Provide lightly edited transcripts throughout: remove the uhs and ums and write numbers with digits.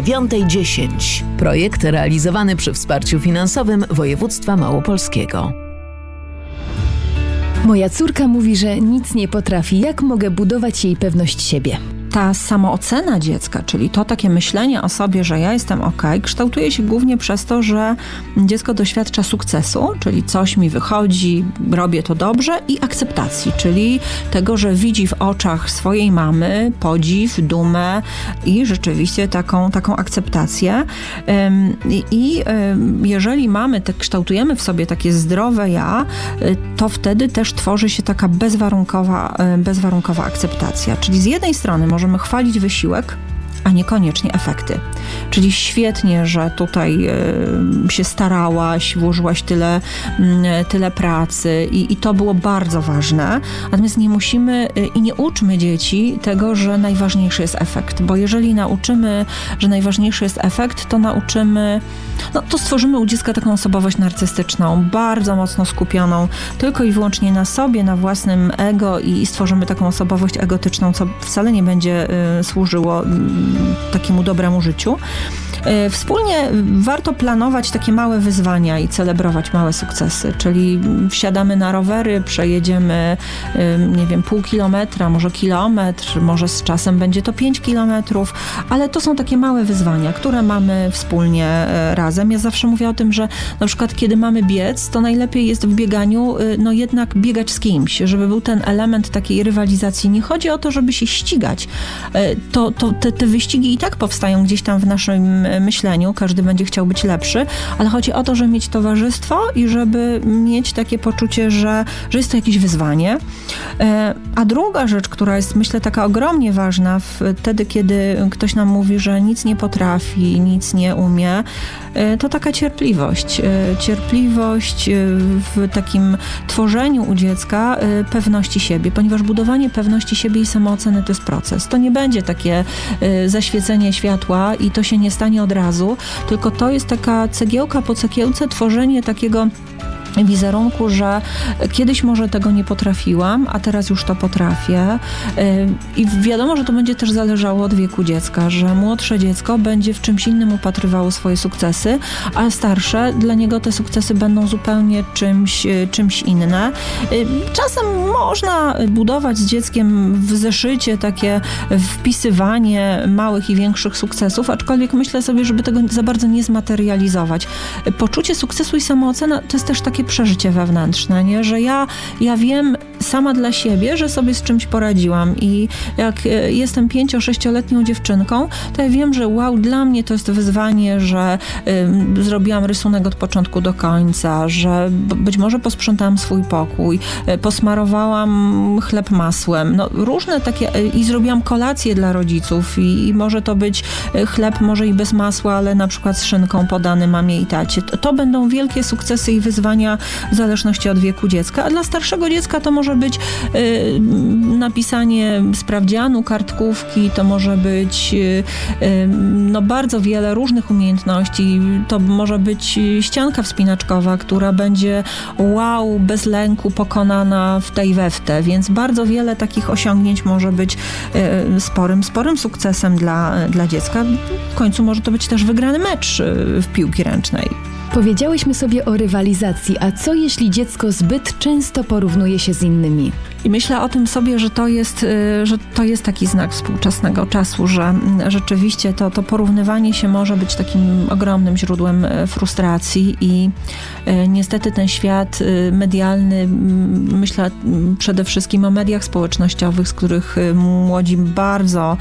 9:10. Projekt realizowany przy wsparciu finansowym województwa małopolskiego. Moja córka mówi, że nic nie potrafi. Jak mogę budować jej pewność siebie? Ta samoocena dziecka, czyli to takie myślenie o sobie, że ja jestem okej, kształtuje się głównie przez to, że dziecko doświadcza sukcesu, czyli coś mi wychodzi, robię to dobrze, i akceptacji, czyli tego, że widzi w oczach swojej mamy podziw, dumę i rzeczywiście taką akceptację. I jeżeli kształtujemy w sobie takie zdrowe ja, to wtedy też tworzy się taka bezwarunkowa akceptacja. Czyli z jednej strony możemy chwalić wysiłek, a niekoniecznie efekty. Czyli świetnie, że tutaj się starałaś, włożyłaś tyle pracy i to było bardzo ważne. Natomiast nie musimy i nie uczmy dzieci tego, że najważniejszy jest efekt. Bo jeżeli nauczymy, że najważniejszy jest efekt, to stworzymy u dziecka taką osobowość narcystyczną, bardzo mocno skupioną tylko i wyłącznie na sobie, na własnym ego, i stworzymy taką osobowość egotyczną, co wcale nie będzie służyło takiemu dobremu życiu. Wspólnie warto planować takie małe wyzwania i celebrować małe sukcesy, czyli wsiadamy na rowery, przejedziemy, pół kilometra, może kilometr, może z czasem będzie to 5 kilometrów, ale to są takie małe wyzwania, które mamy wspólnie razem. Ja zawsze mówię o tym, że na przykład kiedy mamy biec, to najlepiej jest w bieganiu jednak biegać z kimś, żeby był ten element takiej rywalizacji. Nie chodzi o to, żeby się ścigać. Te wyścigi i tak powstają gdzieś tam w naszym myśleniu, każdy będzie chciał być lepszy, ale chodzi o to, żeby mieć towarzystwo i żeby mieć takie poczucie, że jest to jakieś wyzwanie. A druga rzecz, która jest, myślę, taka ogromnie ważna wtedy, kiedy ktoś nam mówi, że nic nie potrafi, nic nie umie, to taka cierpliwość. Cierpliwość w takim tworzeniu u dziecka pewności siebie, ponieważ budowanie pewności siebie i samooceny to jest proces. To nie będzie takie zaświecenie światła i to się nie stanie od razu, tylko to jest taka cegiełka po cegiełce, tworzenie takiego wizerunku, że kiedyś może tego nie potrafiłam, a teraz już to potrafię. I wiadomo, że to będzie też zależało od wieku dziecka, że młodsze dziecko będzie w czymś innym upatrywało swoje sukcesy, a starsze, dla niego te sukcesy będą zupełnie czymś inne. Czasem można budować z dzieckiem w zeszycie takie wpisywanie małych i większych sukcesów, aczkolwiek myślę sobie, żeby tego za bardzo nie zmaterializować. Poczucie sukcesu i samoocena to jest też takie przeżycie wewnętrzne, nie? Że ja wiem sama dla siebie, że sobie z czymś poradziłam, i jak jestem 5-6-letnią dziewczynką, to ja wiem, że dla mnie to jest wyzwanie, że zrobiłam rysunek od początku do końca, że być może posprzątałam swój pokój, posmarowałam chleb masłem, różne takie, i zrobiłam kolację dla rodziców, i może to być chleb może i bez masła, ale na przykład z szynką podany mamie i tacie. To będą wielkie sukcesy i wyzwania w zależności od wieku dziecka, a dla starszego dziecka to może być napisanie sprawdzianu, kartkówki, to może być bardzo wiele różnych umiejętności. To może być ścianka wspinaczkowa, która będzie bez lęku pokonana w tej we w te, więc bardzo wiele takich osiągnięć może być sporym sukcesem dla dziecka. W końcu może to być też wygrany mecz w piłki ręcznej. Powiedziałyśmy sobie o rywalizacji, a co jeśli dziecko zbyt często porównuje się z innymi? I myślę o tym sobie, że to jest taki znak współczesnego czasu, że rzeczywiście to porównywanie się może być takim ogromnym źródłem frustracji, i niestety ten świat medialny, myślę przede wszystkim o mediach społecznościowych, z których młodzi bardzo,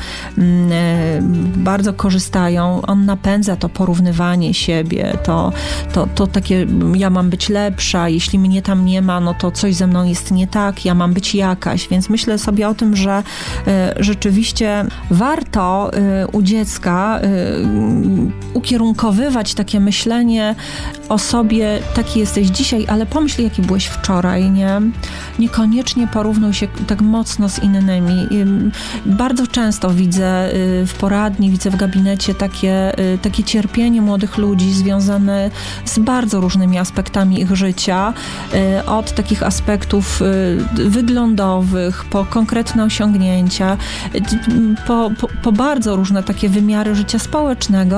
bardzo korzystają. On napędza to porównywanie siebie, to takie ja mam być lepsza, jeśli mnie tam nie ma, to coś ze mną jest nie tak, ja mam być jakaś, więc myślę sobie o tym, że rzeczywiście warto u dziecka ukierunkowywać takie myślenie o sobie, taki jesteś dzisiaj, ale pomyśl, jaki byłeś wczoraj, nie? Niekoniecznie porównuj się tak mocno z innymi. Bardzo często widzę w poradni, widzę w gabinecie takie cierpienie młodych ludzi związane z bardzo różnymi aspektami ich życia, od takich aspektów wyglądowych, po konkretne osiągnięcia, po bardzo różne takie wymiary życia społecznego,